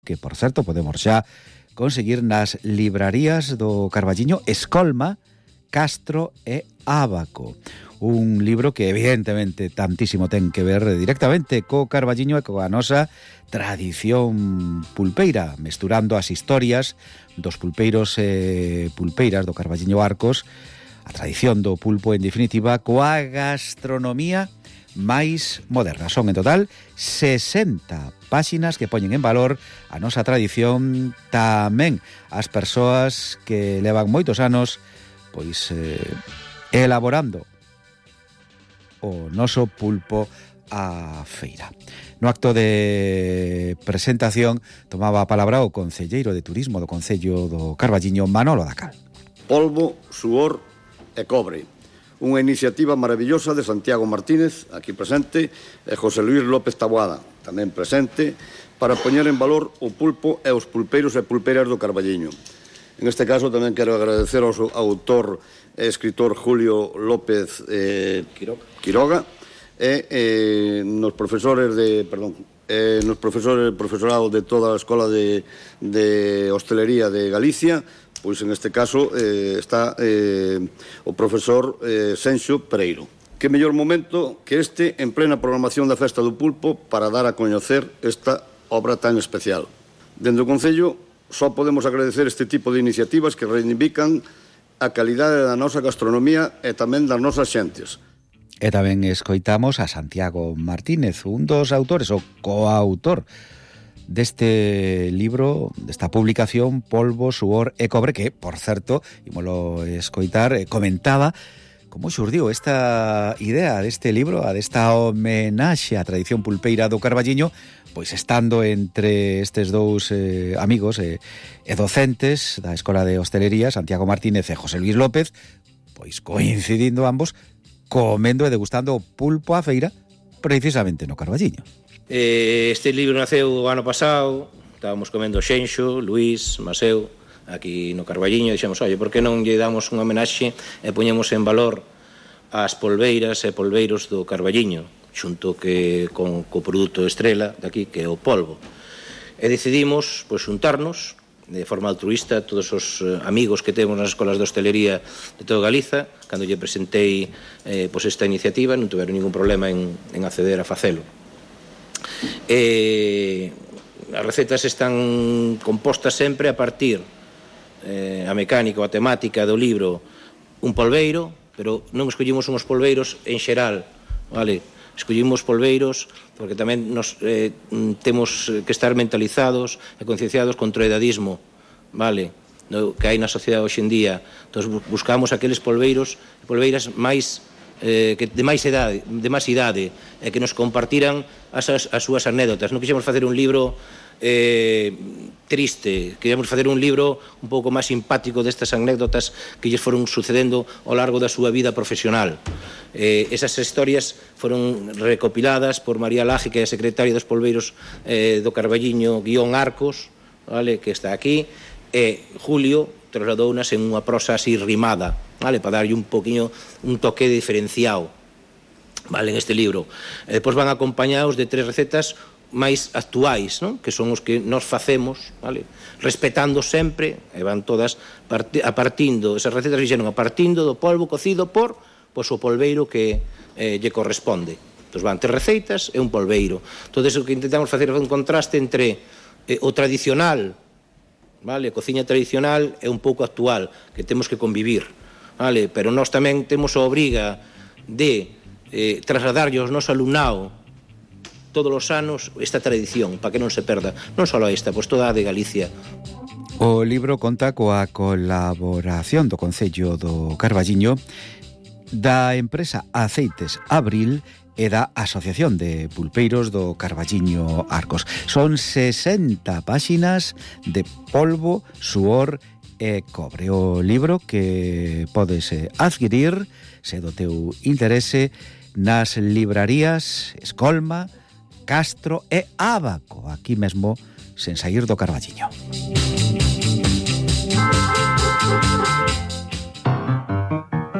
que, por certo, podemos xa conseguir nas librarías do Carballiño Escolma, Castro e Ábaco. Un libro que, evidentemente, tantísimo ten que ver directamente co Carballiño e coa nosa tradición pulpeira, mesturando as historias dos pulpeiros e pulpeiras do Carballiño Arcos, a tradición do pulpo, en definitiva, coa gastronomía máis moderna. Son en total 60 páxinas que poñen en valor a nosa tradición, tamén as persoas que levan moitos anos pois elaborando o noso pulpo á feira. No acto de presentación tomaba a palabra o concelleiro de Turismo do Concello do Carballiño, Manolo Dacal. Polvo, suor e cobre. Unha iniciativa maravillosa de Santiago Martínez, aquí presente, e José Luis López Taboada, tamén presente, para poñer en valor o pulpo e os pulpeiros e pulpeiras do Carballiño. En este caso tamén quero agradecer ao autor e escritor Julio López Quiroga e nos profesores profesorado de toda a Escola de Hostelería de Galicia. Pois en este caso está o profesor Senxo Pereiro. Que mellor momento que este en plena programación da Festa do Pulpo para dar a coñecer esta obra tan especial. Dende o Concello só podemos agradecer este tipo de iniciativas que reivindican a calidade da nosa gastronomía e tamén das nosas xentes. E tamén escoitamos a Santiago Martínez, un dos autores, o coautor deste libro, desta publicación Polvo, Suor e Cobre, que, por certo, ímolo escoitar, comentaba como xurdiu esta idea deste libro, a desta homenaxe á tradición pulpeira do Carballiño, pois estando entre estes dous amigos e docentes da Escola de Hostelería, Santiago Martínez e José Luis López, pois coincidindo ambos, comendo e degustando o pulpo á feira, precisamente no Carballiño. Este libro naceu o ano pasado, estábamos comendo Xenxo, Luís, Maseu, aquí no Carballiño, e dixemos, oye, por que non lle damos unha homenaxe e poñemos en valor as polveiras e polveiros do Carballiño, xunto co produto estrela daqui, que é o polvo. E decidimos xuntarnos de forma altruista todos os amigos que temos nas escolas de hostelería de toda Galiza. Cando lle presentei esta iniciativa, non tiveron ningún problema en acceder a facelo. As recetas están compostas sempre a partir a mecánica ou a temática do libro un polveiro, pero non escollimos uns polveiros en xeral, vale? Escollimos polveiros porque tamén temos que estar mentalizados e concienciados contra o edadismo, vale? Que hai na sociedade hoxe en día. Entón buscamos aqueles polveiras máis de máis idade e que nos compartiran as súas anécdotas. Non quixemos facer un libro triste, queríamos facer un libro un pouco máis simpático destas anécdotas que lles foron sucedendo ao largo da súa vida profesional. Esas historias foron recopiladas por María Laje, que é a secretaria dos polveiros do Carballiño _Arcos, vale, que está aquí, e Julio trasladounas en unha prosa así rimada, vale, para darlle un poquinho un toque diferenciado, vale, en este libro. E depois van acompañados de 3 recetas máis actuais, non? Que son os que nos facemos, vale, respetando sempre, e van todas esas recetas fixeron a partindo do polvo cocido por o polveiro que lle corresponde. Entón van 3 receitas e un polveiro. Entón o que intentamos facer é un contraste entre o tradicional, vale, a cociña tradicional é un pouco actual, que temos que convivir, vale, pero nós tamén temos a obriga de trasladarlle aos noso alumnado todos os anos esta tradición, para que non se perda, non só esta, pois toda a de Galicia. O libro conta coa colaboración do Concello do Carballiño, da empresa Aceites Abril e da Asociación de Pulpeiros do Carballiño Arcos. Son 60 páxinas de polvo, suor e cobre. O libro que podes adquirir, se do teu interese, nas librarías Escolma, Castro e Ábaco, aquí mesmo, sen saír do Carballiño. Liquid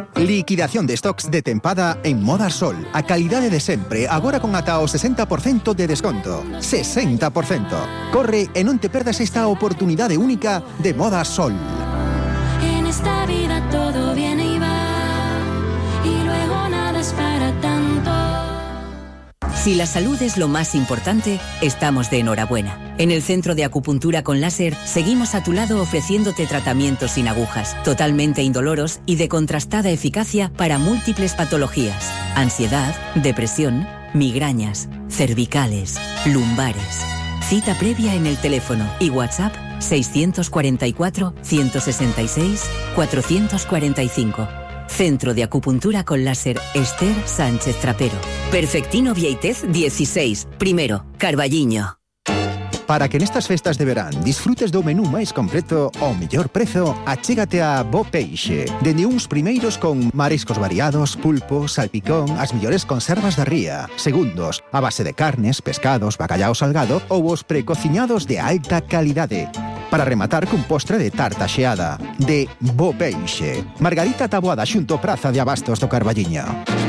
liquidación de stocks de tempada en Moda Sol. A calidade de sempre, agora con ata o 60% de desconto. 60%. Corre e non te perdas esta oportunidade única de Moda Sol. En esta vida todo viene y va, y luego nada es para tanto. Si la salud es lo más importante, estamos de enhorabuena. En el Centro de Acupuntura con Láser seguimos a tu lado ofreciéndote tratamientos sin agujas, totalmente indoloros y de contrastada eficacia para múltiples patologías: ansiedad, depresión, migrañas, cervicales, lumbares. Cita previa en el teléfono y WhatsApp 644 166 445. Centro de Acupuntura con Láser Esther Sánchez Trapero. Perfectino Vieitez 16, primero, Carballiño. Para que nestas festas de verán disfrutes do menú máis completo ao mellor prezo, achégate a Bo Peixe. Dende uns primeiros con mariscos variados, pulpo, salpicón, as mellores conservas da ría. Segundos, a base de carnes, pescados, bacallao salgado ou os precociñados de alta calidade. Para rematar cun postre de tarta xeada. De Bo Peixe. Margarita Taboada xunto Praza de Abastos do Carballiño.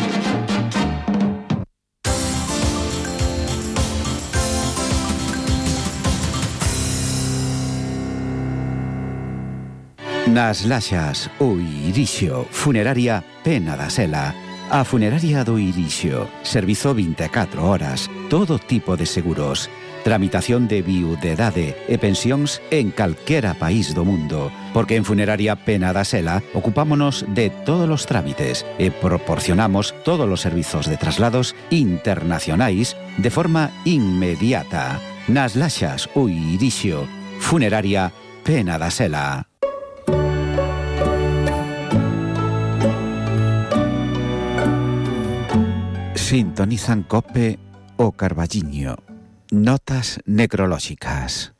Nas Laxas, o Irixio, Funeraria Pena da Sela. A Funeraria do Irixio, servizo 24 horas, todo tipo de seguros, tramitación de viudedade e pensións en calquera país do mundo, porque en Funeraria Pena da Sela ocupámonos de todos os trámites e proporcionamos todos os servizos de traslados internacionais de forma inmediata. Nas Laxas, o Irixio, Funeraria Pena da Sela. Sintonizan COPE o Carballiño. Notas necrolóxicas.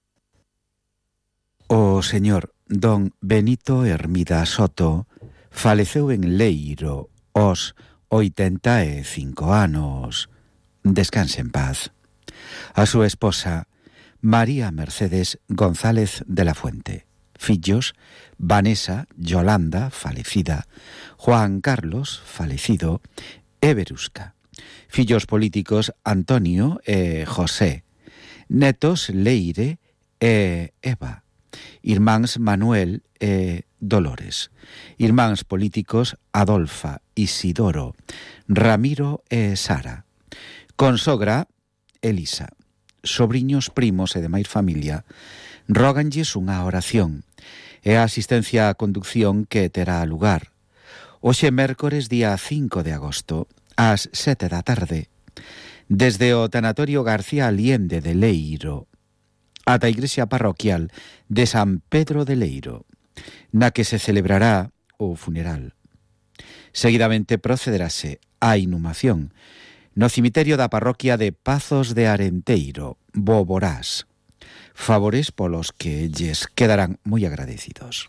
O señor don Benito Hermida Soto faleceu en Leiro aos 85 anos. Descanse en paz. A súa esposa, María Mercedes González de la Fuente. Fillos, Vanessa, Yolanda, falecida, Juan Carlos, falecido, e Berusca. Fillos políticos Antonio e José. Netos Leire e Eva. Irmáns Manuel e Dolores. Irmáns políticos Adolfa, Isidoro, Ramiro e Sara. Consogra Elisa. Sobriños, primos e demais familia róganlles unha oración e a asistencia á conducción que terá lugar hoxe mércores día 5 de agosto, ás 7 da tarde, desde o tanatorio García Aliende de Leiro ata a igrexa parroquial de San Pedro de Leiro, na que se celebrará o funeral. Seguidamente procederase á inhumación no cemiterio da parroquia de Pazos de Arenteiro, Boborás, favores polos que lles quedarán moi agradecidos.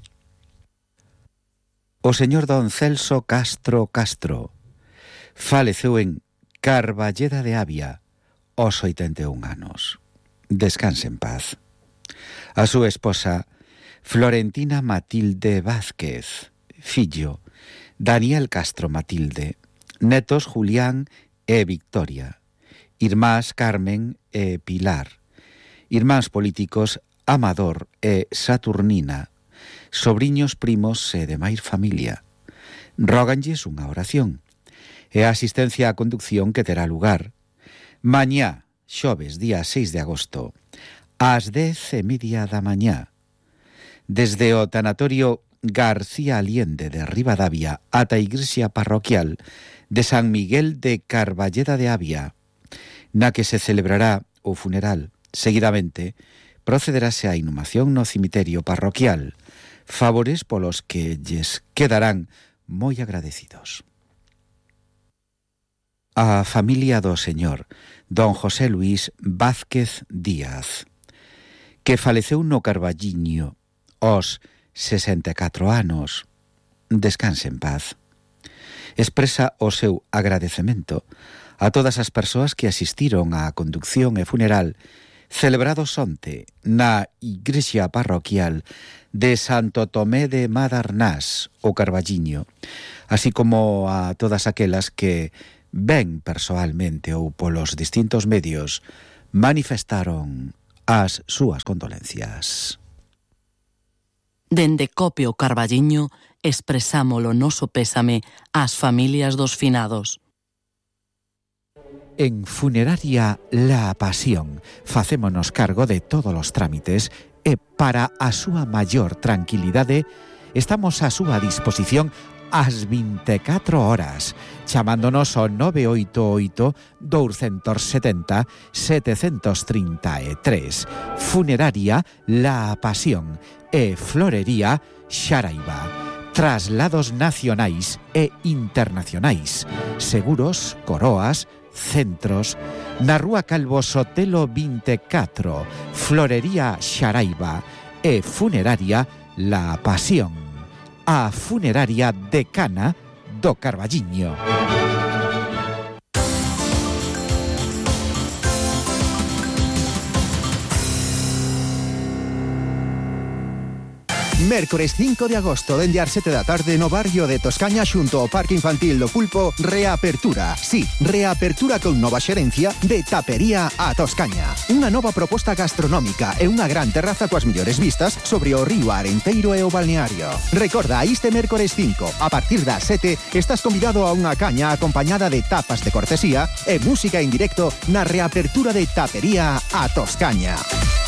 O señor don Celso Castro Castro faleceu en Carballeda de Avia aos 81 anos. Descanse en paz. A súa esposa, Florentina Matilde Vázquez, fillo, Daniel Castro Matilde, netos Julián e Victoria, irmás Carmen e Pilar, irmáns políticos Amador e Saturnina, sobriños, primos e demais familia. Róganlles unha oración e a asistencia á conducción que terá lugar mañá, xoves, día 6 de agosto, ás 10:30 da mañá, desde o tanatorio García Aliende de Ribadavia ata a igrexa parroquial de San Miguel de Carballeda de Avia, na que se celebrará o funeral. Seguidamente, procederase á inhumación no cemiterio parroquial, favores polos que lles quedarán moi agradecidos. A familia do señor don José Luís Vázquez Díaz, que faleceu no Carballiño aos 64 anos, descanse en paz. Expresa o seu agradecemento a todas as persoas que asistiron á conducción e funeral celebrados onte na igrexa parroquial de Santo Tomé de Madarnás, o Carballiño, así como a todas aquelas que ben persoalmente ou polos distintos medios manifestaron as súas condolencias. Dende Copio Carballiño expresamos o noso pésame ás familias dos finados. En Funeraria La Pasión facémonos cargo de todos os trámites e para a súa maior tranquilidade estamos a súa disposición ás 24 horas, chamándonos ao 988 270 733. Funeraria La Pasión e Florería Xaraiba. Traslados nacionais e internacionais, seguros, coroas, centros, na Rúa Calvo Sotelo 24, Florería Xaraiba e Funeraria La Pasión, a funeraria decana do Carballiño. Mércores 5 de agosto, dende as 7 da tarde no barrio de Toscaña xunto ao Parque Infantil do Pulpo, reapertura. Sí, reapertura con nova xerencia de Tapería a Toscaña. Unha nova proposta gastronómica e unha gran terraza coas mellores vistas sobre o río Arenteiro e o balneario. Recorda, este mércores 5, a partir das 7, estás convidado a unha caña acompañada de tapas de cortesía e música en directo na reapertura de Tapería a Toscaña.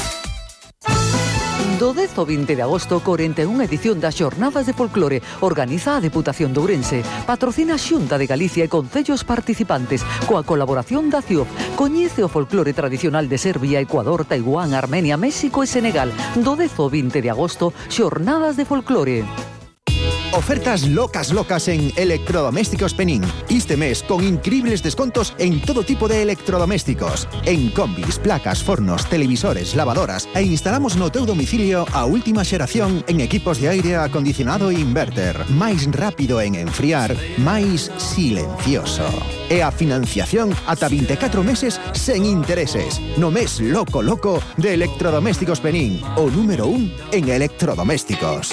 Do 10 ao 20 de agosto, 41 edición das Xornadas de Folclore. Organiza a Deputación de Ourense. Patrocina a Xunta de Galicia e concellos participantes. Coa colaboración da CIOF. Coñece o folclore tradicional de Serbia, Ecuador, Taiwán, Armenia, México e Senegal. Do 10 ao 20 de agosto, Xornadas de Folclore. Ofertas locas en Electrodomésticos Penín. Este mes con increíbles descontos en todo tipo de electrodomésticos. En combis, placas, fornos, televisores, lavadoras e instalamos no teu domicilio a última xeración en equipos de aire acondicionado e inverter. Máis rápido en enfriar, máis silencioso. E a financiación ata 24 meses sen intereses. No mes loco de Electrodomésticos Penín, o número 1 en electrodomésticos.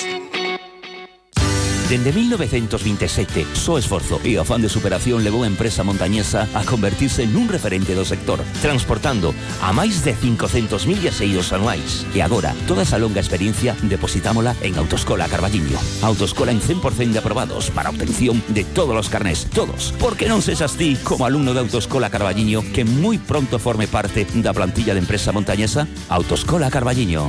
Dende 1927, só esforzo e afán de superación levou a empresa montañesa a convertirse nun referente do sector, transportando a máis de 500.000 viaxeiros anuais. E agora, toda esa longa experiencia depositámola en Autoescola Carballiño. Autoescola en 100% de aprobados para obtención de todos os carnés, todos. Porque non sexas ti, como alumno de Autoescola Carballiño, que moi pronto forme parte da plantilla de empresa montañesa? Autoescola Carballiño.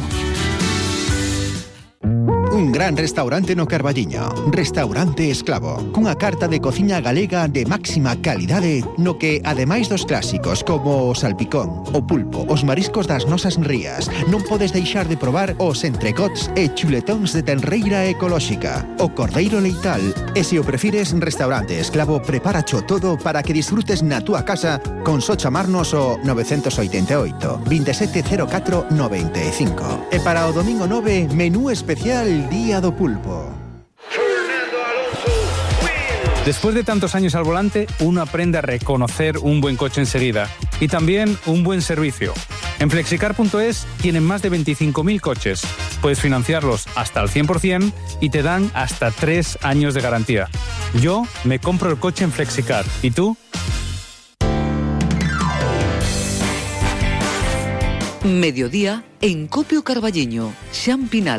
Un gran restaurante no Carballiño, Restaurante Esclavo, cunha carta de cociña galega de máxima calidade no que, ademais dos clásicos como o salpicón, o pulpo, os mariscos das nosas rías, non podes deixar de probar os entrecots e chuletóns de tenreira ecolóxica, o cordeiro leital, e se o prefires, Restaurante Esclavo preparacho todo para que disfrutes na túa casa con só chamarnos o 988 2704 95. E para o domingo 9, menú especial Día do Pulpo. Después de tantos años al volante, uno aprende a reconocer un buen coche enseguida y también un buen servicio. En Flexicar.es tienen más de 25.000 coches. Puedes financiarlos hasta al 100% y te dan hasta 3 años de garantía. Yo me compro el coche en Flexicar. ¿Y tú? Mediodía en Copio Carballiño, Xan Pinal.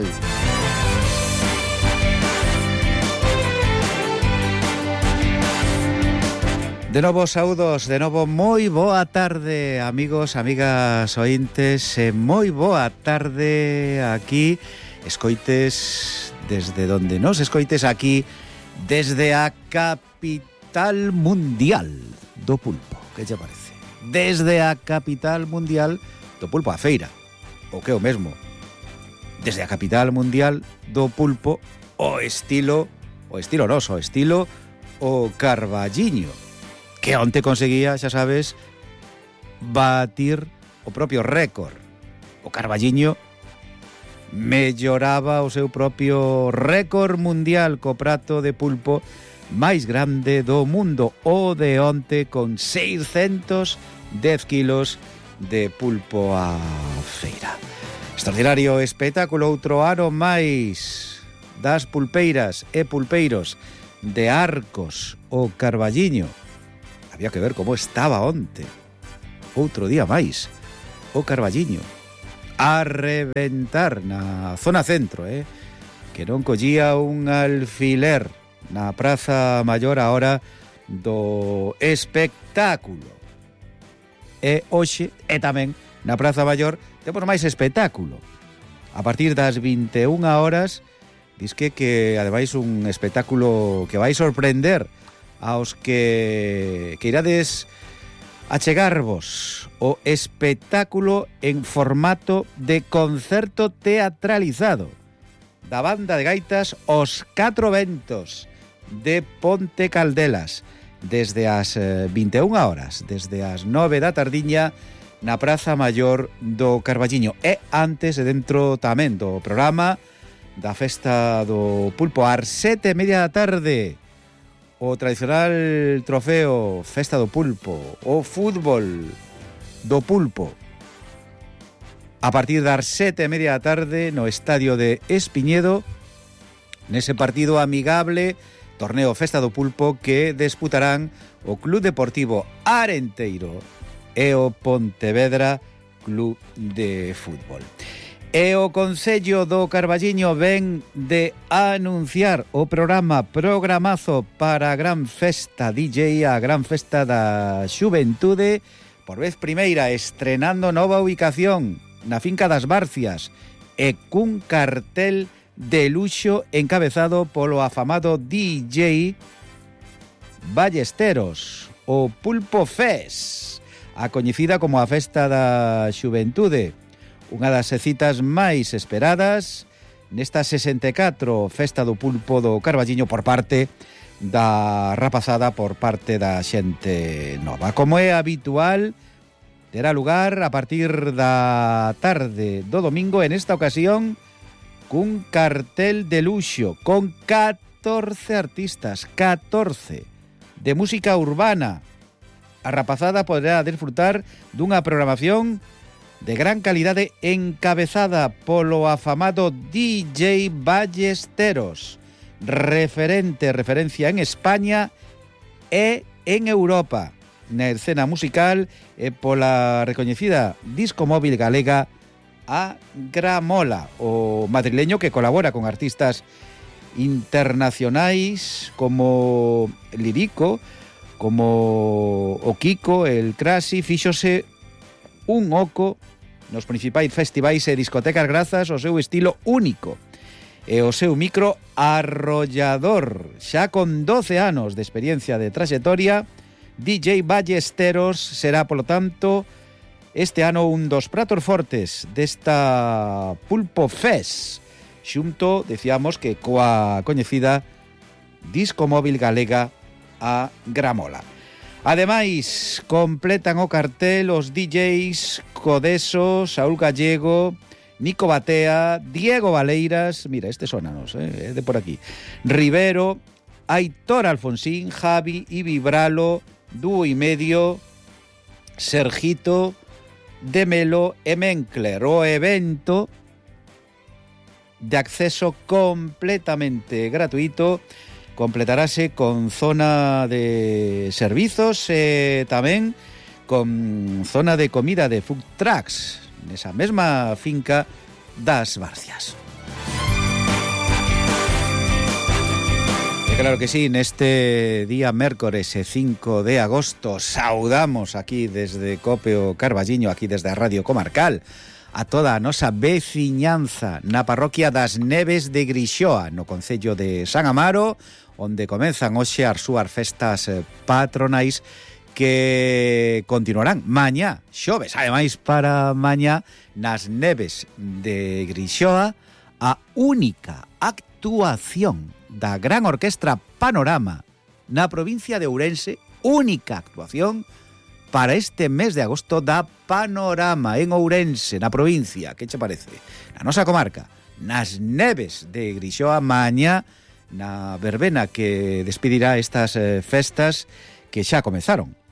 De novo saúdos, de novo moi boa tarde, amigos, amigas ointes, e moi boa tarde aquí, escoites desde donde nos escoites aquí, desde a capital mundial do pulpo, que lle parece? Desde a capital mundial do pulpo, a feira, o que é o mesmo, desde a capital mundial do pulpo, o estilo Carballiño, que onte conseguía, xa sabes, batir o propio récord. O Carballiño melloraba o seu propio récord mundial co prato de pulpo máis grande do mundo, o de onte con 610 kilos de Pulpo a Feira. Extraordinario espectáculo, outro ano máis das pulpeiras e pulpeiros de Arcos o Carballiño. Había que ver como estaba onte. Outro día máis o Carballiño a reventar na zona centro, que non collía un alfiler na Praza Maior a hora do espectáculo. E hoxe, e tamén na Praza Maior, temos máis espectáculo. A partir das 21 horas, disque que ademais un espectáculo que vai sorprender aos que irades achegarvos o espectáculo en formato de concerto teatralizado da banda de gaitas Os Catro Ventos de Ponte Caldelas desde as 21 horas, desde as 9 da tardiña na Praza Maior do Carballiño e antes e dentro tamén do programa da Festa do Pulpo ás 7:30 da tarde. O tradicional trofeo Festa do Pulpo, o fútbol do Pulpo. A partir das 7:30 da tarde no estadio de Espiñedo, nese partido amigable, torneo Festa do Pulpo que disputarán o Club Deportivo Arenteiro e o Pontevedra Club de Fútbol. E o Concello do Carballiño ven de anunciar o programazo para a Gran Festa DJ, a Gran Festa da Xuventude, por vez primeira estrenando nova ubicación na Finca das Barcias e cun cartel de luxo encabezado polo afamado DJ Ballesteros, o Pulpo Fest, a coñecida como a Festa da Xuventude, unha das citas máis esperadas nesta 64 Festa do Pulpo do Carballiño por parte da rapazada, por parte da xente nova. Como é habitual, terá lugar a partir da tarde do domingo, en esta ocasión cun cartel de luxo con 14 artistas, 14 de música urbana. A rapazada poderá disfrutar dunha programación de gran calidade encabezada polo afamado DJ Ballesteros, referencia en España e en Europa na escena musical e pola recoñecida disco móvil galega a Gramola, o madrileño que colabora con artistas internacionais como Lirico, como o Kiko, el Crasi. Fíxose un oco nos principais festivais e discotecas grazas ao seu estilo único e o seu micro arrollador. Xa con 12 anos de experiencia de traxectoria, DJ Ballesteros será, polo tanto, este ano un dos pratos fortes desta Pulpo Fest, xunto, decíamos, que coa coñecida disco móvil galega a Gramola. Ademais, completan o cartel os DJs Codeso, Saúl Gallego, Nico Batea, Diego Valeiras, mira, este sonanos, de por aquí, Rivero, Aitor Alfonsín, Javi y Vibralo, Dúo y Medio, Sergito, Demelo e Mencler. O evento de acceso completamente gratuito completarase con zona de servizos e tamén con zona de comida de food trucks nesa mesma finca das Barcias. E claro que sí, neste día mércores 5 de agosto saudamos aquí desde Cope o Carballiño, aquí desde a Radio Comarcal, a toda a nosa veciñanza na parroquia das Neves de Grixoa, no concello de San Amaro, onde comenzan hoxe as súas festas patronais que continuarán mañá, xoves. Ademais, para mañá, nas Neves de Grixoa, a única actuación da Gran Orquestra Panorama na provincia de Ourense, única actuación para este mes de agosto da Panorama en Ourense, na provincia. Que che parece? Na nosa comarca, nas Neves de Grixoa, mañá, na verbena que despedirá estas festas que xa comezaron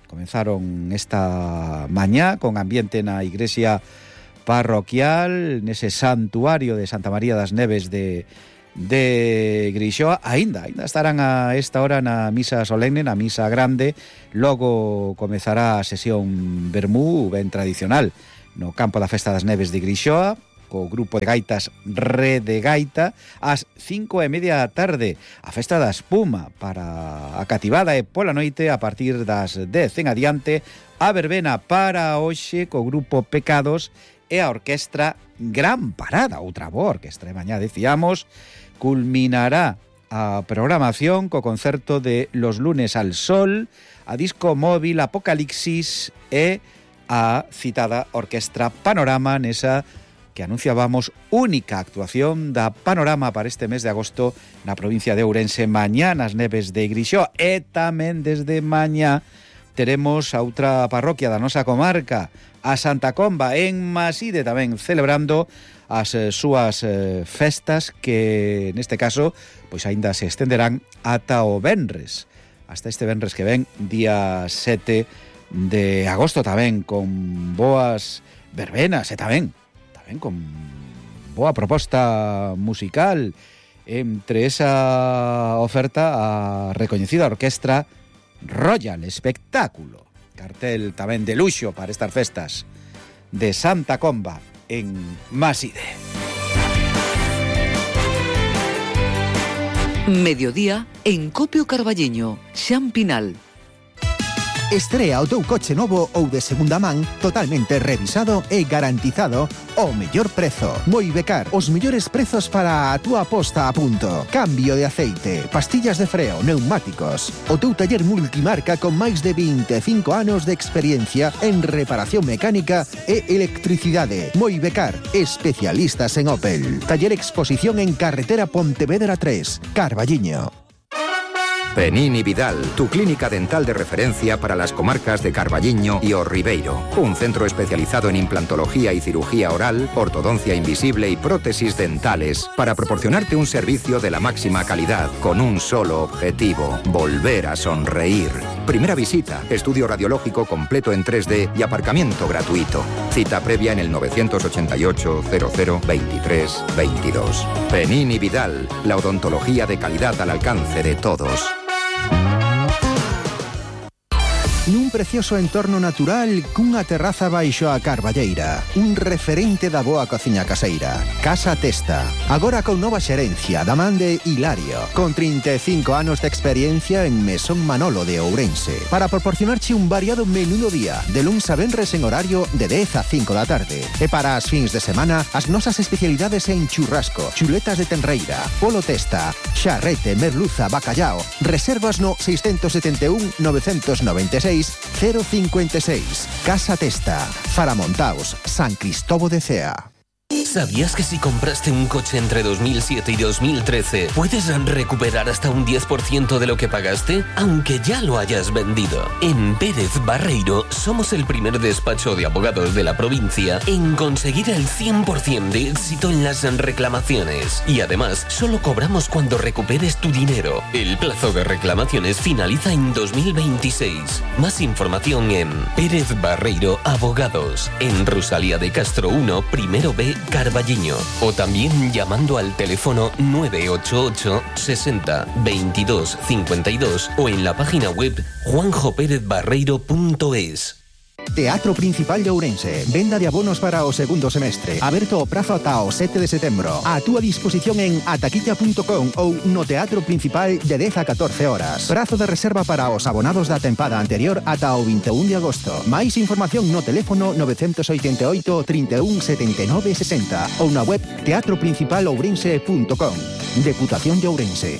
comenzaron esta mañá con ambiente na iglesia parroquial, nese santuario de Santa María das Neves de Grixoa. Ainda estarán a esta hora na misa solemne, na misa grande. Logo comezará a sesión vermú ben tradicional no campo da Festa das Neves de Grixoa, co grupo de gaitas Rede Gaita, ás 5:30 da tarde, a Festa da Espuma para a cativada, e pola noite, a partir das 10 en adiante, a verbena para hoxe co grupo Pecados e a orquestra Gran Parada, outra boa orquestra, e mañá decíamos, culminará a programación co concerto de Los Lunes al Sol, a disco móvil Apocalipsis e a citada orquestra Panorama, nesa que anunciábamos única actuación da Panorama para este mes de agosto na provincia de Ourense, mañá nas Neves de Grixoa. E tamén desde mañá teremos a outra parroquia da nosa comarca, a Santa Comba, en Maside, tamén celebrando as súas festas, que neste caso pois aínda se estenderán ata o venres, hasta este venres que ven, día 7 de agosto, tamén con boas verbenas e tamén con boa proposta musical. Entre esa oferta, a recoñecida orquestra Royal Espectáculo, cartel tamén de luxo para estas festas de Santa Comba en Maside. Mediodía en Copio Carballiño, Xan Pinal. Estrea o teu coche novo ou de segunda man, totalmente revisado e garantizado ao mellor prezo. Moibecar, os mellores prezos para a túa posta a punto. Cambio de aceite, pastillas de freo, neumáticos. O teu taller multimarca con máis de 25 anos de experiencia en reparación mecánica e electricidade. Moibecar, especialistas en Opel. Taller Exposición en Carretera Pontevedra 3, Carballiño. Penini Vidal, tu clínica dental de referencia para las comarcas de Carballiño y O Ribeiro. Un centro especializado en implantología y cirugía oral, ortodoncia invisible y prótesis dentales, para proporcionarte un servicio de la máxima calidad, con un solo objetivo: volver a sonreír. Primera visita, estudio radiológico completo en 3D y aparcamiento gratuito. Cita previa en el 988 00 23 22. Penini Vidal, la odontología de calidad al alcance de todos. Nun precioso entorno natural cunha terraza baixo a Carballeira, un referente da boa cociña caseira. Casa Testa, agora con nova xerencia da man de Hilario, con 35 anos de experiencia en Mesón Manolo de Ourense, para proporcionarche un variado menú do día, de luns a venres en horario de 10 a 5 da tarde. E para as fins de semana, as nosas especialidades en churrasco, chuletas de tenreira, polo testa, xarrete, merluza, bacallao. Reservas no 671 996 056. Casa Testa, Faramontaos, San Cristóbal de Cea. ¿Sabías que si compraste un coche entre 2007 y 2013 puedes recuperar hasta un 10% de lo que pagaste, aunque ya lo hayas vendido? En Pérez Barreiro somos el primer despacho de abogados de la provincia en conseguir el 100% de éxito en las reclamaciones. Y además, solo cobramos cuando recuperes tu dinero. El plazo de reclamaciones finaliza en 2026. Más información en Pérez Barreiro Abogados, en Rosalía de Castro 1, primero B, Carballiño, o también llamando al teléfono 988 60 22 52 o en la página web juanjoperezbarreiro.es. Teatro Principal de Ourense. Venda de abonos para o segundo semestre. Aberto o prazo ata o 7 de setembro. A túa disposición en ataquilla.com ou no Teatro Principal de 10 a 14 horas. Prazo de reserva para os abonados da tempada anterior ata o 21 de agosto. Máis información no teléfono 988 31 79 60 ou na web teatroprincipalourense.com. Deputación de Ourense.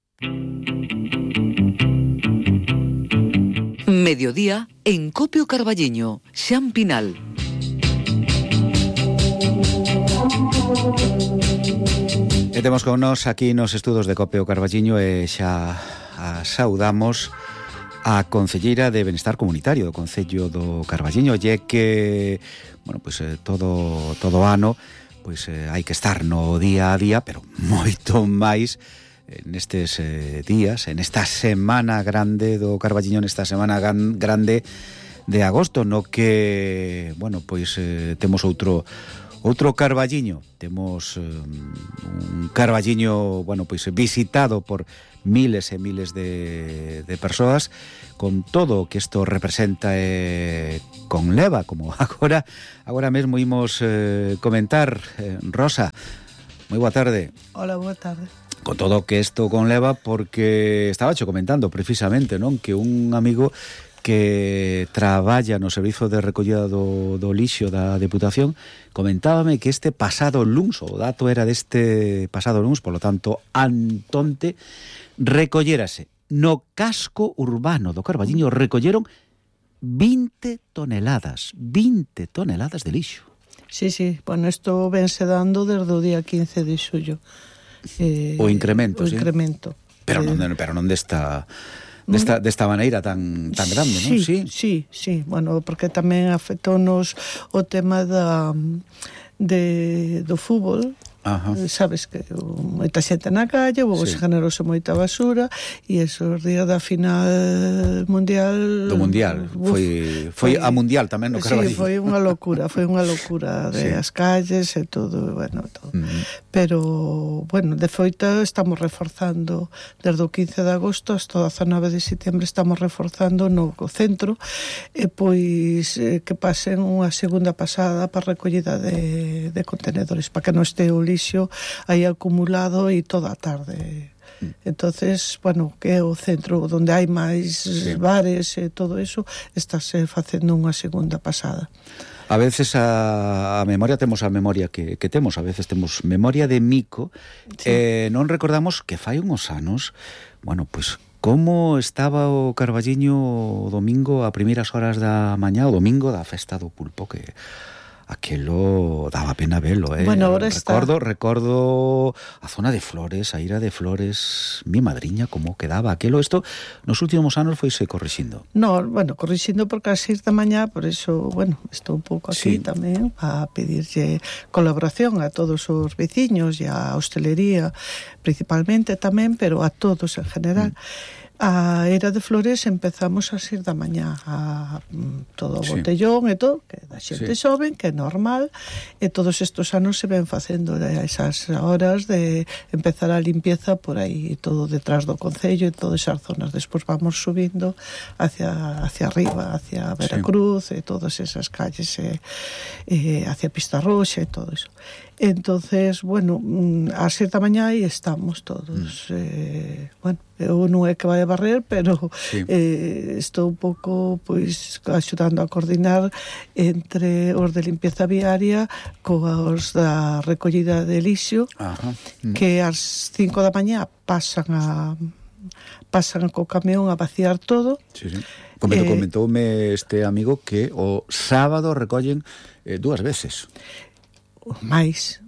Mediodía en Copio Carballiño, Xan Pinal. E temos con nos aquí nos estudos de Copio Carballiño e xa a saudamos a concelleira de Benestar Comunitario do Concello do Carballiño, lle que, bueno, pois todo ano pois hai que estar no día a día, pero moito máis nestes días, en esta semana grande do Carballiño, nesta semana grande de agosto, no que, bueno, pois temos outro Carballiño, temos un Carballiño, bueno, pois visitado por miles e miles de persoas, con todo o que isto representa conleva, como agora mesmo imos comentar. Rosa, moi boa tarde. Hola, boa tarde. Con todo o que isto conleva, porque estaba comentando precisamente, non, que un amigo que traballa no servizo de recollida do lixo da Deputación comentábame que este pasado luns, o dato era deste pasado luns, polo tanto antonte, recollérase no casco urbano do Carballiño, recolleron 20 toneladas de lixo. Sí, bueno, isto vense dando desde o día 15 de xullo. O incremento, sí. Pero non desta maneira tan grande, non? Sí. Bueno, porque tamén afectónos o tema do fútbol. Ajá. Sabes que moita xente na calle, se generouse moita basura, e esos días da final mundial... Do mundial, foi a mundial tamén no Carballiño. Sí, foi unha locura de as calles e todo, bueno, todo. Pero, bueno, de feita estamos reforzando desde o 15 de agosto hasta o 19 de setembro, estamos reforzando no centro, e pois que pasen unha segunda pasada para recollida de contenedores, para que non este o lixo aí acumulado e toda a tarde. Entonces, bueno, que é o centro onde hai máis bares e todo eso, estáse facendo unha segunda pasada. A veces a memoria temos a memoria que temos, a veces temos memoria de mico, non recordamos que fai uns anos, bueno, pois como estaba o Carballiño o domingo a primeiras horas da mañá, o domingo da festa do pulpo, que aquelo daba pena velo, Bueno, ahora recordo a zona de Flores, a ira de Flores, mi madriña, como quedaba aquelo. Isto nos últimos anos foise corrixindo. No, bueno, corrixindo porque as 6 da mañá, por eso, bueno, estou un pouco aquí tamén a pedirlle colaboración a todos os veciños e a hostelería principalmente tamén, pero a todos en general. A era de Flores empezamos a 6 da mañá, a todo o botellón e todo, que da xente xoven, que é normal, e todos estes anos se ven facendo esas horas de empezar a limpieza por aí, todo detrás do concello e todas esas zonas. Despois vamos subindo hacia arriba, hacia Veracruz e todas esas calles, hacia Pista Roxa e todo eso. Entonces, bueno, a 6 da mañá aí estamos todos. Bueno, eu non é que vai a barrer, pero estou un pouco pois axudando a coordinar entre os de limpieza viaria coas da recollida de lixo, que ás 5 da mañá pasan co camión a vaciar todo. Comentoume este amigo que o sábado recollen 2 veces. máis.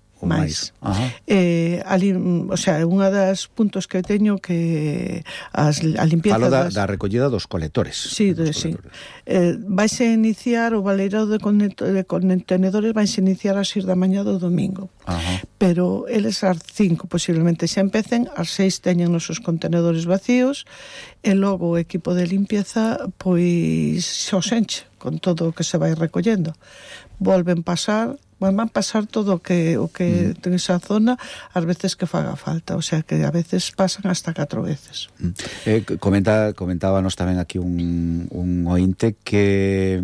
O sea, unha das puntos que teño que a limpieza da recollida dos colectores. Sí. Vaise iniciar o baleirado de contenedores, vaise iniciar ás 6 da mañá do domingo. Pero eles ás 5 posiblemente xa empecen, ás 6 teñen os seus contenedores vacíos, e logo o equipo de limpieza pois xa os enche con todo o que se vai recollendo. Van pasar todo o que ten esa zona as veces que faga falta, o sea que a veces pasan hasta 4 veces. Comentábanos tamén aquí un ointe que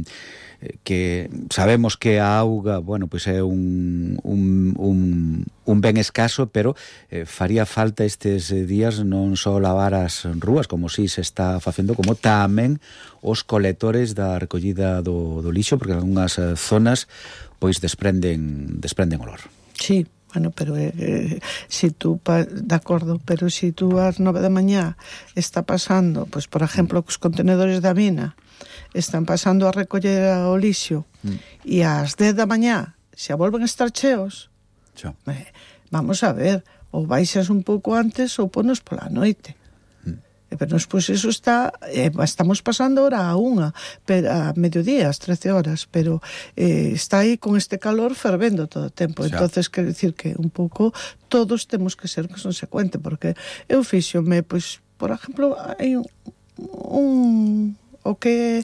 sabemos que a auga, bueno, pois é un ben escaso, pero faría falta estes días non só lavar as rúas, como si se está facendo, como tamén os colectores da recollida do lixo, porque en algunhas zonas pois desprenden olor. Sí, bueno, pero si tú, de acordo, pero si tú ás 9 da mañá está pasando, pois por exemplo, cos contenedores da mina están pasando a recoller o lixo e ás 10 da mañá xa volven a estar cheos, vamos a ver, ou baixas un pouco antes ou ponos pola noite. Pero despois eso está, estamos pasando ahora a mediodía, as 13 horas, pero está aí con este calor fervendo todo o tempo. Entonces, quero dicir que un pouco todos temos que ser consecuentes, porque eu fíxome, pois, por exemplo, hai o que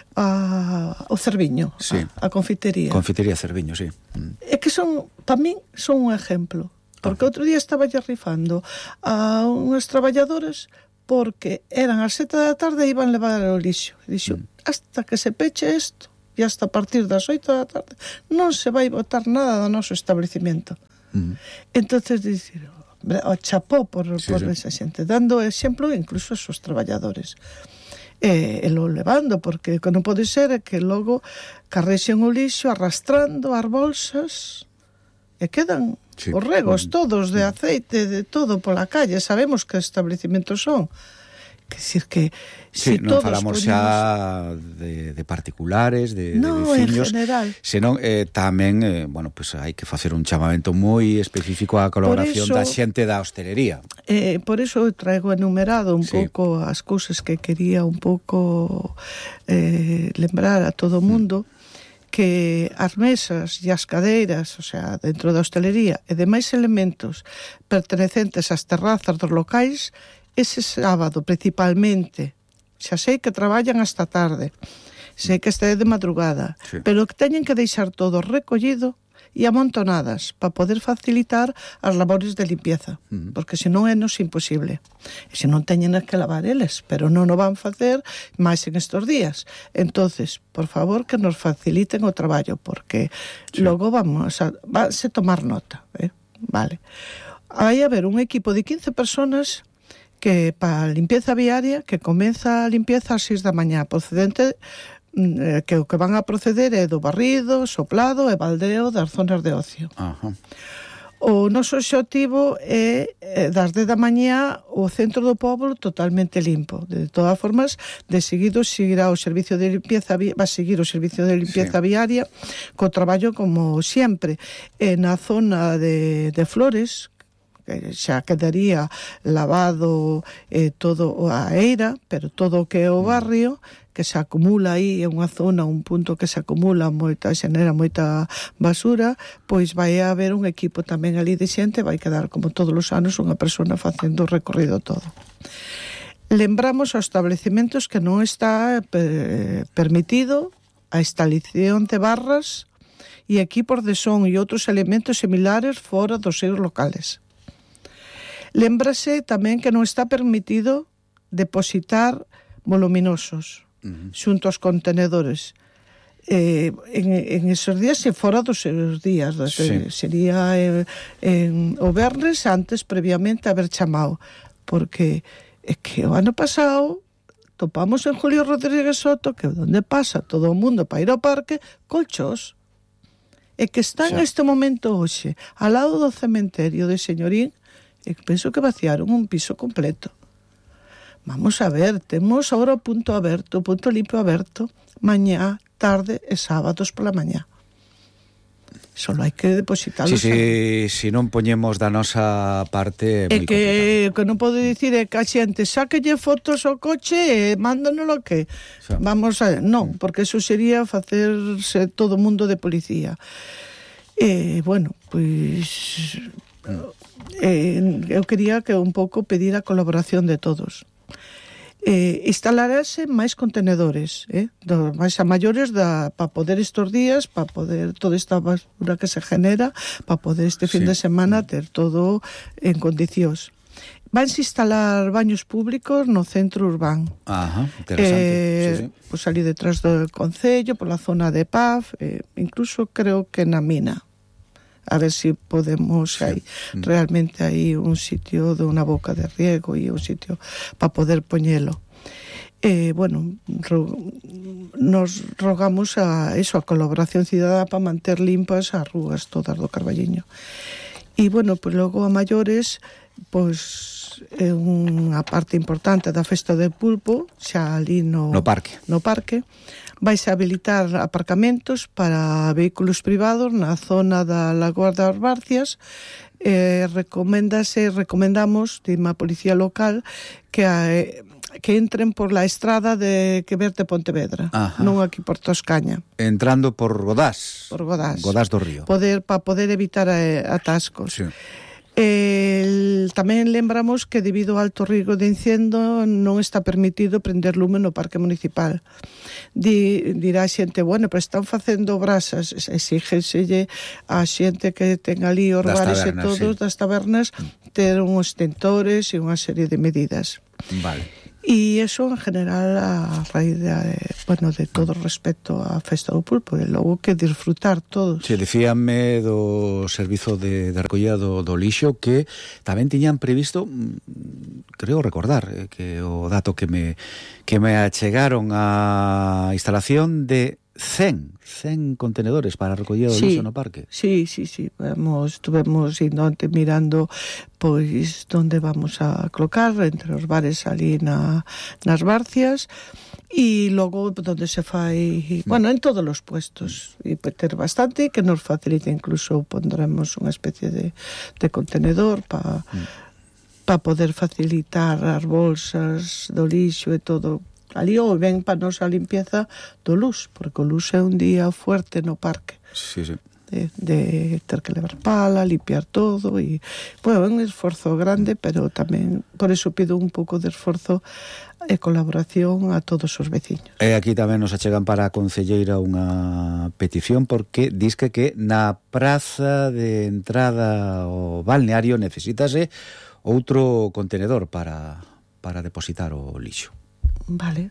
o Cerviño, a confitería. Confitería Cerviño, sí. É que para min, son un exemplo. Porque outro día estaba lle rifando a unhas traballadoras porque eran as 7 da tarde e iban levar o lixo. E dixo, hasta que se peche isto, e hasta a partir das 8 da tarde, non se vai botar nada do noso establecimiento. Entonces, dicir, o chapó por esa xente, dando exemplo incluso a seus traballadores. E lo levando, porque non pode ser que logo carrexen o lixo arrastrando as bolsas e quedan os regos todos de aceite, de todo pola calle. Sabemos que estabelecimentos son. Quer decir que si non falamos xa de particulares, de veciños, en general. Senón tamén, bueno, pues hai que facer un chamamento moi específico á colaboración da xente da hostelería. Por iso eu traigo enumerado un pouco as cousas que quería un pouco lembrar a todo o mundo, que as mesas e as cadeiras, o sea, dentro da hostelería e demais elementos pertenecentes ás terrazas dos locais, ese sábado principalmente, xa sei que traballan hasta tarde, sei que este é de madrugada, pero que teñen que deixar todo recollido e amontonadas para poder facilitar as labores de limpieza, porque senón é nos imposible. E senón teñen que lavar eles, pero non o van facer máis en estes días. Entonces, por favor, que nos faciliten o traballo, porque logo vamos a tomar nota, vale. Vai haber un equipo de 15 personas que para a limpieza viaria, que comeza a limpieza ás 6 da mañá, procedente que o que van a proceder é do barrido, soplado e baldeo das zonas de ocio. O noso obxectivo é das 10 da mañá o centro do pobo totalmente limpo. De todas formas, de seguido seguirá o servicio de limpieza, va a seguir o servicio de limpieza viaria co traballo como sempre. Na zona de Flores, xa quedaría lavado todo a eira, pero todo o que é o barrio que se acumula aí, é unha zona, un punto que se acumula xenera moita basura, pois vai haber un equipo tamén ali de xente, vai quedar como todos os anos unha persona facendo o recorrido todo. Lembramos aos estabelecimentos que non está permitido a instalación de barras e equipos de son e outros elementos similares fora dos seus locales. Lembrase tamén que non está permitido depositar voluminosos xunto aos contenedores en esos días e fora dos seus días, sería o vernes antes previamente haber chamado, porque é que o ano pasado topamos en Julio Rodríguez Soto que onde pasa todo o mundo para ir ao parque colchos, e que está en este momento hoxe ao lado do cementerio de Señorín, e penso que vaciaron un piso completo. Vamos a ver, temos agora o punto aberto, o punto limpio aberto, mañá, tarde e sábados pola mañá. Solo hai que depositarlos. Si non poñemos da nosa parte é moi complicado. Que non podo dicir é que a xente sáquelle fotos ao coche e mándanoslo que vamos a... Non, porque eso sería facerse todo o mundo de policía. Bueno, pois... eu quería que un pouco pedir a colaboración de todos. Instalarase máis contenedores, máis a maiores para poder estos días, para poder toda esta basura que se genera, para poder este fin de semana ter todo en condicións. Vanse instalar baños públicos no centro urbano. Interesante. Pois ali detrás do Concello, pola zona de Paz, incluso creo que na Mina. A ver si podemos realmente aí un sitio de unha boca de riego e un sitio para poder poñelo. Bueno, nos rogamos a colaboración cidadá para manter limpas as rúas todas do Carballiño. E bueno, pois logo a maiores, pois é unha parte importante da festa de pulpo, xa ali no parque. Vais a habilitar aparcamentos para vehículos privados na zona da Lagoa das Barcias. Recomendamos, dime a Policía Local, que que entren por la estrada que verte Pontevedra, non aquí por Toscaña. Entrando por Godás. Por Godás. Godás do Río. Para poder evitar atascos. Sí. Tamén lembramos que debido ao alto riesgo de incendo non está permitido prender lume no parque municipal. Dirá a xente, bueno, pero están facendo brasas, exígeselle a xente que ten ali os bares e todos das tabernas ter uns extintores e unha serie de medidas. Vale. E iso en general a raíz de todo respecto á festa do pulpo, e logo que disfrutar todos. Se dicíame do servizo de recollida do lixo que tamén tiñan previsto, creo recordar, que o dato que me achegaron a instalación de 100 contenedores para recollida do lixo no parque. Sí. Estuvemos indo antes mirando pois onde vamos a colocar entre os bares ali nas Barcias e logo onde se fai, en todos os puestos, e ter bastante que nos facilita, incluso pondremos unha especie de contenedor para poder facilitar as bolsas do lixo e todo. Ali ou ven para nosa limpieza do luz, porque o luz é un día fuerte no parque. Sí. De ter que levar pala, limpiar todo e, é un esforzo grande, pero tamén por eso pido un pouco de esforzo e colaboración a todos os veciños. E aquí tamén nos achegan para a concelleira unha petición porque disque que na praza de entrada ao balneario necesítase outro contenedor para depositar o lixo. Vale,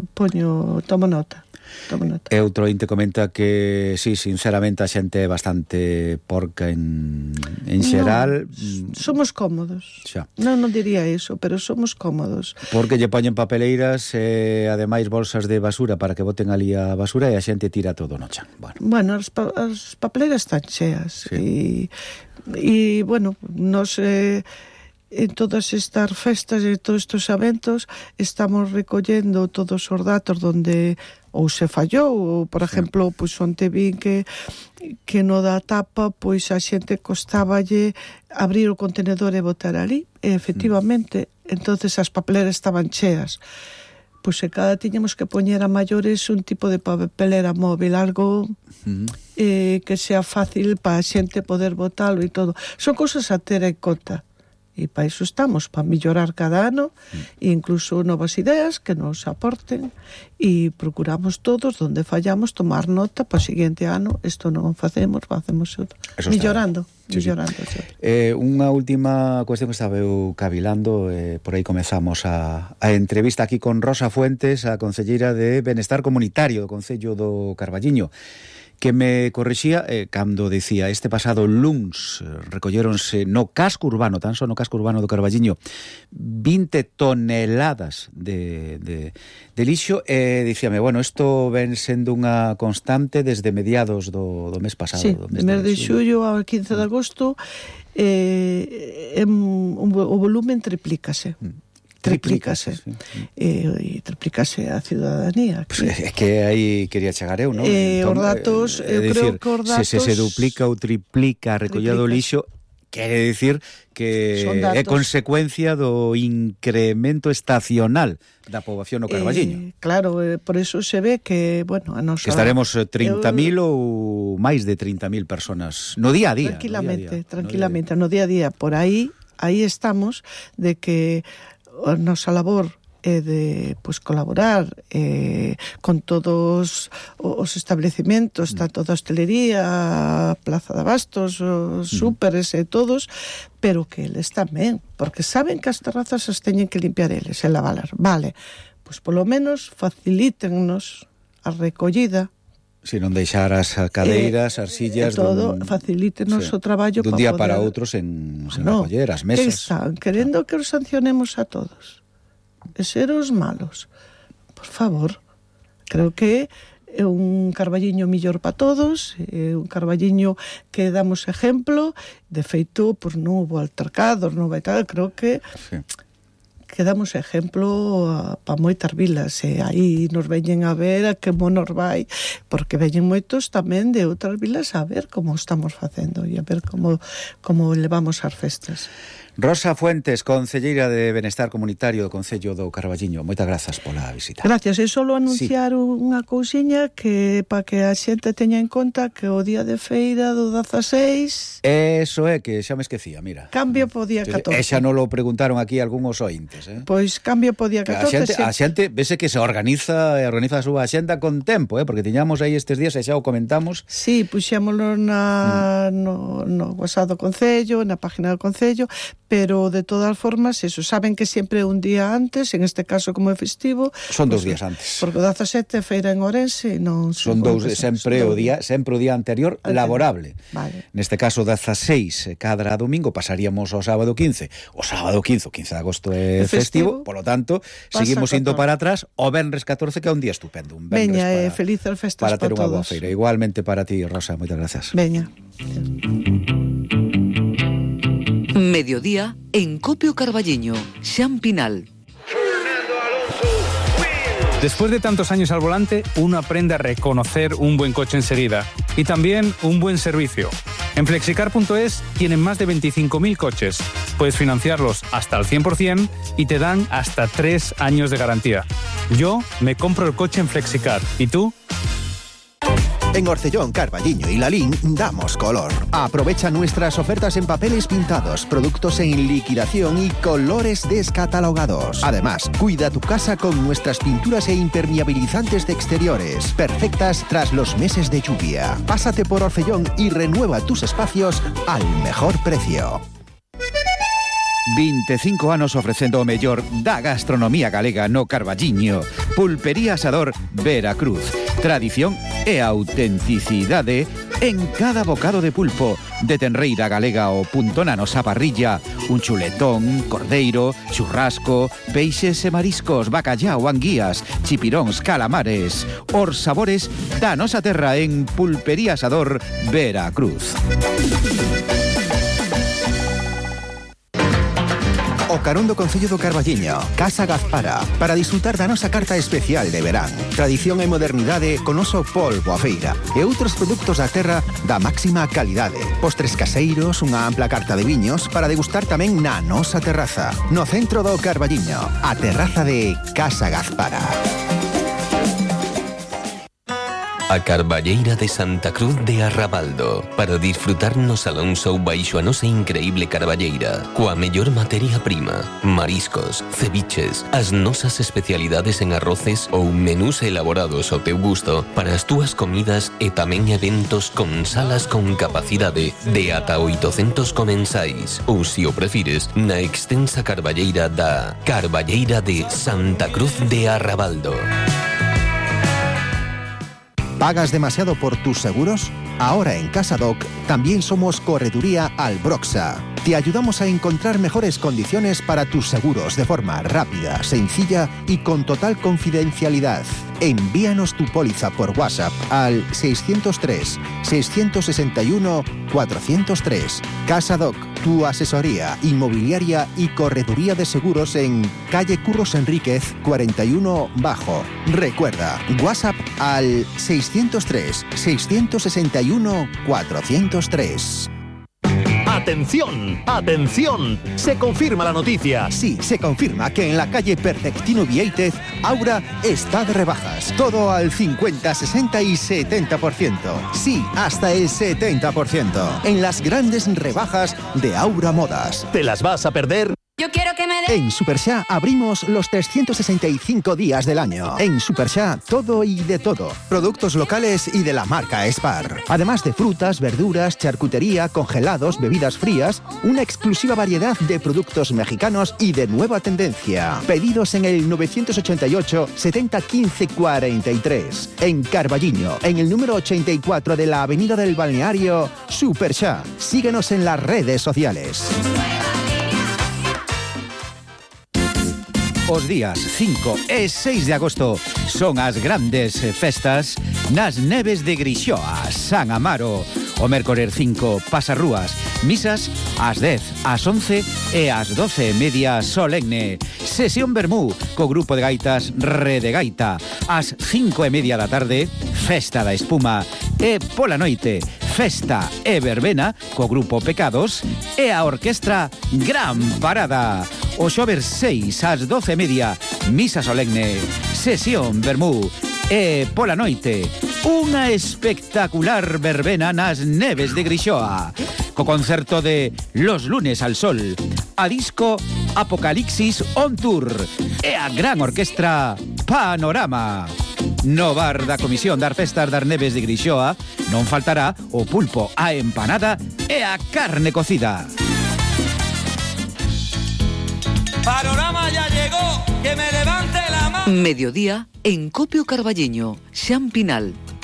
tomo nota. E outro inte comenta que, sí, sinceramente a xente é bastante porca en xeral. Somos cómodos. Xa. Non diría iso, pero somos cómodos. Porque lle poñen papeleiras e ademais bolsas de basura para que boten ali a basura e a xente tira todo no chan. Bueno, as papeleiras están cheas. Sí. E nos... en todas estas festas e todos estes eventos estamos recollendo todos os datos donde ou se fallou, ou, por exemplo, pois onte vin que no da tapa, pois a xente costaballe abrir o contenedor e botar ali, e efectivamente, entonces as papeleras estaban cheas. Pois se cada tiñamos que poñer a maiores un tipo de papelera móvil, algo que sea fácil para a xente poder botalo e todo. Son cousas a ter en conta. E para iso estamos, para mellorar cada ano, e incluso novas ideas que nos aporten, e procuramos todos, donde fallamos, tomar nota para o seguinte ano, isto non facemos outro. Mellorando. Sí. Unha última cuestión que estaba eu cavilando, por aí comezamos a entrevista aquí con Rosa Fuentes, a concelleira de Benestar Comunitario do Concello do Carballiño, que me corrixía cando dicía este pasado luns recolléronse no casco urbano, tan só no casco urbano do Carballiño, 20 toneladas de lixo, e dicíame, isto ven sendo unha constante desde mediados do mes pasado. Sí, do mes de xullo ao 15 de agosto o volumen triplícase. Triplicase e triplicase a ciudadanía. É que aí quería chegar eu, non? Os datos, eu creo que os datos... Se duplica ou triplica a recollida do lixo, quere dicir que é consecuencia do incremento estacional da poboación no Carballiño. Claro, por eso se ve que, a nosa... Que estaremos 30.000 ou máis de 30.000 personas no día a día. Tranquilamente, no día a día. Por aí estamos de que a nosa labor é de colaborar con todos os establecimentos, tanto da hostelería, Plaza de Abastos, os súperes e todos, pero que eles tamén, porque saben que as terrazas as teñen que limpiar eles e lavalas. Vale, pois polo menos facilítennos a recollida. Se non deixar as cadeiras, as sillas... todo, facilítenos o traballo dun día para outro sen recoller as mesas. Que están querendo que os sancionemos a todos. E ser os malos. Por favor, creo que é un Carballiño millor para todos, é un Carballiño que damos exemplo, de feito, non houve altercados, non vai tal, creo que... Sí. Que damos exemplo para moitas vilas, e aí nos veñen a ver a que nos vai, porque veñen moitos tamén de outras vilas a ver como estamos facendo e a ver como levamos as festas. Rosa Fuentes, concelleira de Benestar Comunitario do Concello do Carballiño, moitas grazas pola visita. Gracias, e solo anunciar unha cousiña que para que a xente teña en conta que o día de feira do 16... Eso é, que xa me esquecía, mira. Cambio po día 14. E xa non lo preguntaron aquí algúns ointes, Pois cambio po día 14. A xente vese que se organiza a súa axenda con tempo, porque tiñamos aí estes días e xa o comentamos. Sí, puxémolo no WhatsApp do Concello, na página do Concello, pero de todas formas, eso, saben que sempre un día antes, en este caso como é festivo... Son 2 días antes. Porque o 17 feira en Ourense non... Son 2, sempre o día anterior laborable. Vale. Neste caso 16 cada domingo, pasaríamos ao sábado 15. O sábado 15, o 15 de agosto é festivo, polo tanto, seguimos indo para atrás o venres 14, que é un día estupendo. Un Veña, felices festas para ter unha boa todos. feira. Igualmente para ti, Rosa, moitas gracias. Veña. Mediodía en Copio Carballiño, Xan Pinal. Después de tantos años al volante, uno aprende a reconocer un buen coche enseguida y también un buen servicio. En Flexicar.es tienen más de 25.000 coches. Puedes financiarlos hasta el 100% y te dan hasta 3 años de garantía. Yo me compro el coche en Flexicar. ¿Y tú? En Orcellón, Carballiño y Lalín damos color. Aprovecha nuestras ofertas en papeles pintados, productos en liquidación y colores descatalogados. Además, cuida tu casa con nuestras pinturas e impermeabilizantes de exteriores, perfectas tras los meses de lluvia. Pásate por Orcellón y renueva tus espacios al mejor precio. 25 anos ofrecendo o mellor da gastronomía galega no Carballiño. Pulpería Asador Veracruz. Tradición e autenticidade en cada bocado de pulpo. De tenreira galega o punto na nosa parrilla. Un chuletón, cordeiro, churrasco, peixes e mariscos, bacallao, anguías, chipiróns, calamares. Os sabores da nosa terra en Pulpería Asador Veracruz. O Carón do Concello do Carballiño, Casa Gazpara, para disfrutar da nosa carta especial de verán. Tradición e modernidade con oso polvo a feira e outros produtos da terra da máxima calidade. Postres caseiros, unha ampla carta de viños para degustar tamén na nosa terraza. No centro do Carballiño, a terraza de Casa Gazpara. A Carballeira de Santa Cruz de Arrabaldo, para disfrutar no Salón Show baixo a nosa increíble carballeira, coa mellor materia prima, mariscos, ceviches, as nosas especialidades en arroces ou menús elaborados ao teu gusto para as túas comidas e tamén eventos con salas con capacidade de ata 800 comensais, ou se o prefires, na extensa carballeira da Carballeira de Santa Cruz de Arrabaldo. ¿Pagas demasiado por tus seguros? Ahora en CasaDoc también somos Correduría Albroxa. Te ayudamos a encontrar mejores condiciones para tus seguros de forma rápida, sencilla y con total confidencialidad. Envíanos tu póliza por WhatsApp al 603-661-403. CasaDoc, tu asesoría inmobiliaria y correduría de seguros en calle Curros Enríquez 41 Bajo. Recuerda, WhatsApp al 603-661-403. ¡Atención! ¡Atención! Se confirma la noticia. Sí, se confirma que en la calle Perfectino Vieitez, Aura está de rebajas. Todo al 50, 60 y 70%. Sí, hasta el 70%. En las grandes rebajas de Aura Modas. ¿Te las vas a perder? Yo quiero que me dé. En Superxá abrimos los 365 días del año. En Superxá, todo y de todo. Productos locales y de la marca Spar. Además de frutas, verduras, charcutería, congelados, bebidas frías, una exclusiva variedad de productos mexicanos y de nueva tendencia. Pedidos en el 988 70 15 43. En Carballiño, en el número 84 de la Avenida del Balneario, Superxá. Síguenos en las redes sociales. Os días 5 e 6 de agosto son as grandes festas nas neves de Grixoa, San Amaro. O mércores 5, Pasarrúas, misas ás 10, ás 11 e ás 12:30 solemne. Sesión Bermú, co grupo de gaitas Rede Gaita. Ás 5:30 da tarde, Festa da Espuma. E pola noite, Festa e verbena co grupo Pecados e a orquestra Gran Parada. O xoves 6 ás 12:30, misa solemne, sesión vermú e pola noite unha espectacular verbena nas neves de Grixoa, co concerto de Los lunes al sol, a disco Apocalipsis on Tour e a gran orquestra Panorama. No bar da Comisión das Festas das Neves de Grixoa non faltará o pulpo, a empanada e a carne cocida. Panorama ya llegó, que me levante la mano. Mediodía en Copio Carballiño, Xan Pinal.